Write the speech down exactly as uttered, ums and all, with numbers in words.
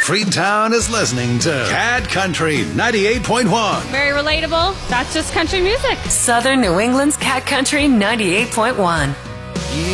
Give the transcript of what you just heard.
Freetown is listening to Cat Country ninety-eight point one. Very relatable. That's just country music. Southern New England's Cat Country ninety-eight point one.